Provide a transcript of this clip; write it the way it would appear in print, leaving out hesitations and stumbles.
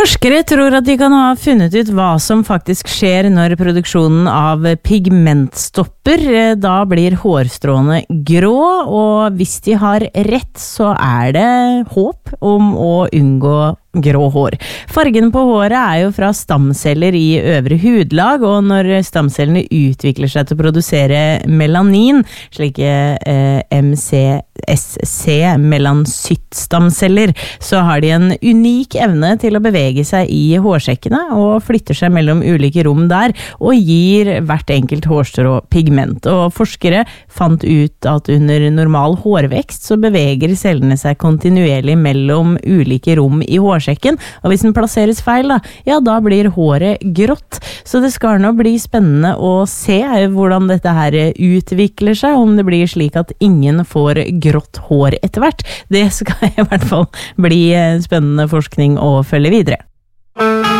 Forskere tror at de kan ha funnet ut hva som faktisk skjer når produksjonen av pigment stopper. Da blir hårstråene grå, og hvis de har rett, så er det håp om å unngå grå hår. Fargen på håret er jo fra stamceller i øvre hudlag, og når stamcellene utvikler seg til å produsere melanin, slike MCSC, melancytstamceller, så har de en unik evne til å bevege seg i hårsekkene og flytter seg mellom ulike rom der, og gir hvert enkelt hårstrå pigment. Og forskere fant ut at under normal hårvekst så beveger cellene seg kontinuerlig mellom ulike rom i hårsekken, og hvis den plasseres feil, da blir håret grått. Så det skal nå bli spennende å se hvordan dette her utvikler seg, om det blir slik at ingen får grått hår etter hvert. Det skal i hvert fall bli spennende forskning å følge videre.